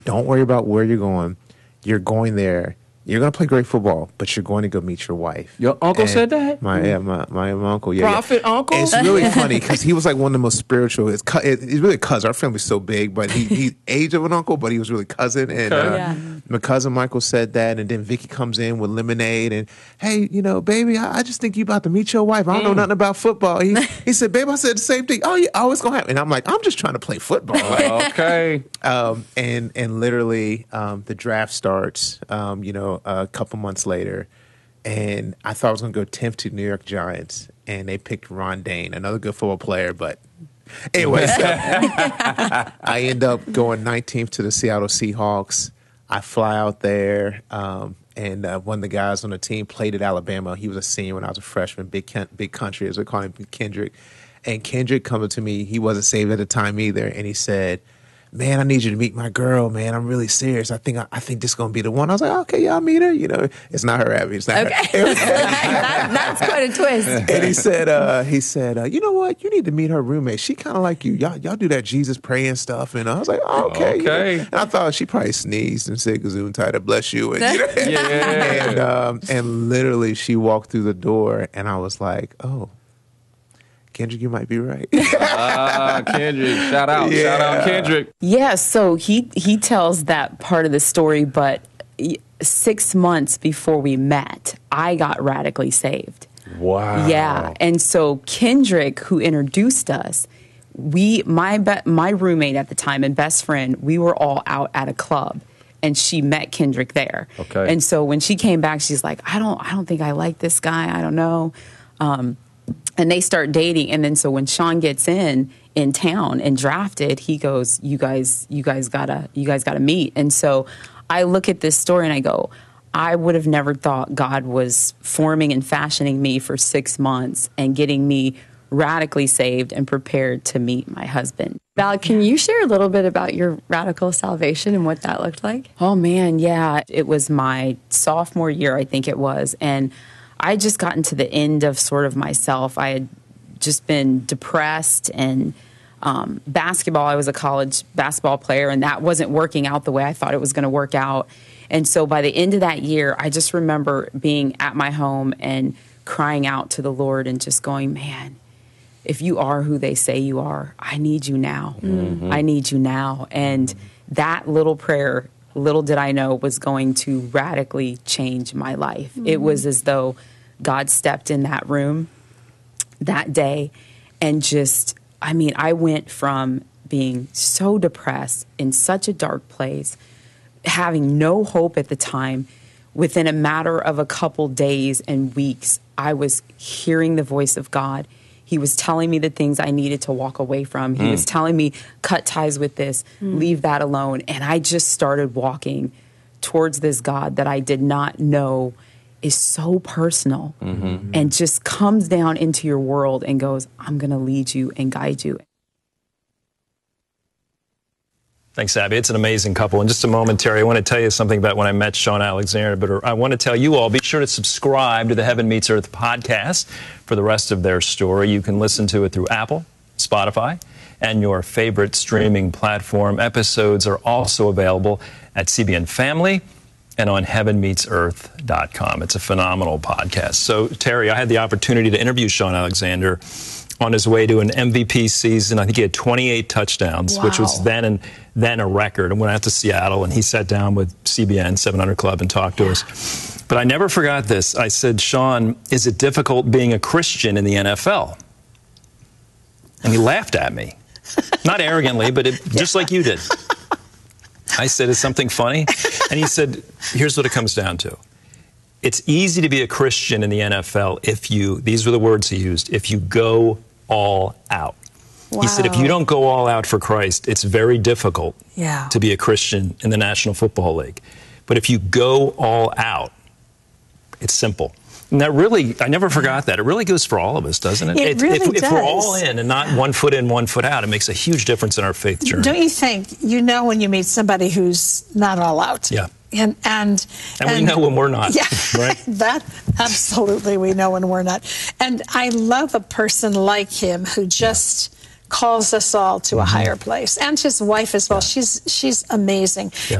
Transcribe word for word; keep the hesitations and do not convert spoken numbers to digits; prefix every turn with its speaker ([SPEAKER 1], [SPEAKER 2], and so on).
[SPEAKER 1] Don't worry about where you're going. You're going there. You're going to play great football, but you're going to go meet your wife.
[SPEAKER 2] Your uncle
[SPEAKER 1] and
[SPEAKER 2] said that?
[SPEAKER 1] My, yeah, my, my, my uncle. Yeah,
[SPEAKER 2] Prophet
[SPEAKER 1] yeah.
[SPEAKER 2] uncle?
[SPEAKER 1] It's really funny because he was like one of the most spiritual. It's, it, it's really a cousin. Our family's so big, but he, he's age of an uncle, but he was really cousin. And
[SPEAKER 2] Okay.
[SPEAKER 1] uh,
[SPEAKER 3] Yeah.
[SPEAKER 1] my cousin Michael said that, and then Vicky comes in with lemonade and, hey, you know, baby, I, I just think you about to meet your wife. I don't know nothing about football. He, he said, babe, I said the same thing. Oh, yeah, oh, it's going to happen. And I'm like, I'm just trying to play football. Like,
[SPEAKER 2] Okay.
[SPEAKER 1] Um, and and literally, um, the draft starts. Um, you know, a couple months later, and I thought I was going to go tenth to New York Giants, and they picked Ron Dane, another good football player. But anyway, so I end up going nineteenth to the Seattle Seahawks. I fly out there, um, and uh, one of the guys on the team played at Alabama. He was a senior when I was a freshman. Big Ken- big country, as we call him, Kendrick. And Kendrick coming to me, he wasn't saved at the time either, and he said, man, I need you to meet my girl, man. I'm really serious. I think I, I think this is gonna be the one. I was like, okay, yeah, I'll meet her. You know, it's not her, Abby. It's not
[SPEAKER 3] Okay.
[SPEAKER 1] her.
[SPEAKER 3] that, that's quite a twist.
[SPEAKER 1] And he said, uh, he said, uh, you know what? You need to meet her roommate. She kind of like you. Y'all, y'all do that Jesus praying stuff. And I was like, oh, okay. you know.
[SPEAKER 2] Okay.
[SPEAKER 1] And I thought she probably sneezed and said, Gesundheit, bless you. And, you know,
[SPEAKER 2] Yeah.
[SPEAKER 1] and, um, and literally she walked through the door and I was like, oh, Kendrick, you might be right.
[SPEAKER 2] Ah, Kendrick. Shout out.
[SPEAKER 1] Yeah.
[SPEAKER 2] Shout out, Kendrick.
[SPEAKER 3] Yeah, so he he tells that part of the story, but six months before we met, I got radically saved.
[SPEAKER 2] Wow.
[SPEAKER 3] Yeah, and so Kendrick, who introduced us, we my be- my roommate at the time and best friend, we were all out at a club, and she met Kendrick there.
[SPEAKER 2] Okay.
[SPEAKER 3] And so when she came back, she's like, I don't I don't think I like this guy. I don't know. Um, and they start dating, and then so when Sean gets in in town and drafted, he goes, "You guys, you guys gotta, you guys gotta meet." And so I look at this story and I go, I would have never thought God was forming and fashioning me for six months and getting me radically saved and prepared to meet my husband.
[SPEAKER 4] Val, can you share a little bit about your radical salvation and what that looked like?
[SPEAKER 3] Oh man, yeah. It was my sophomore year, I think it was. And I had just gotten to the end of sort of myself. I had just been depressed and um, basketball. I was a college basketball player, and that wasn't working out the way I thought it was going to work out. And so by the end of that year, I just remember being at my home and crying out to the Lord and just going, man, if you are who they say you are, I need you now. Mm-hmm. I need you now. And that little prayer, little did I know, was going to radically change my life. Mm-hmm. It was as though God stepped in that room that day and just, I mean, I went from being so depressed in such a dark place, having no hope at the time. Within a matter of a couple days and weeks, I was hearing the voice of God. He was telling me the things I needed to walk away from. He mm. was telling me, cut ties with this, mm. leave that alone. And I just started walking towards this God that I did not know is so personal mm-hmm. and just comes down into your world and goes, I'm going to lead you and guide you.
[SPEAKER 5] Thanks, Abby. It's an amazing couple. In just a moment, Terry, I want to tell you something about when I met Sean Alexander, but I want to tell you all, be sure to subscribe to the Heaven Meets Earth podcast for the rest of their story. You can listen to it through Apple, Spotify, and your favorite streaming platform. Episodes are also available at C B N Family and on heaven meets earth dot com. It's a phenomenal podcast. So, Terry, I had the opportunity to interview Sean Alexander on his way to an M V P season. I think he had twenty-eight touchdowns, wow. which was then and then a record. And went out to Seattle, and he sat down with C B N seven hundred Club and talked to us. But I never forgot this. I said, Sean, is it difficult being a Christian in the N F L? And he laughed at me. Not arrogantly, but it, just like you did. I said, is something funny? And he said, here's what it comes down to. It's easy to be a Christian in the N F L if you, these were the words he used, if you go all out. Wow. He said, if you don't go all out for Christ, it's very difficult yeah. to be a Christian in the National Football League. But if you go all out, it's simple. And that really, I never forgot that. It really goes for all of us, doesn't it?
[SPEAKER 4] It
[SPEAKER 5] it
[SPEAKER 4] really
[SPEAKER 5] if,
[SPEAKER 4] does.
[SPEAKER 5] If we're all in and not one foot in, one foot out, it makes a huge difference in our faith journey.
[SPEAKER 6] Don't you think, you know when you meet somebody who's not all out?
[SPEAKER 5] Yeah.
[SPEAKER 6] And, and,
[SPEAKER 5] and, and we know when we're not,
[SPEAKER 6] yeah,
[SPEAKER 5] right?
[SPEAKER 6] That, absolutely, we know when we're not. And I love a person like him who just calls us all to a higher place, and his wife as well. She's she's amazing.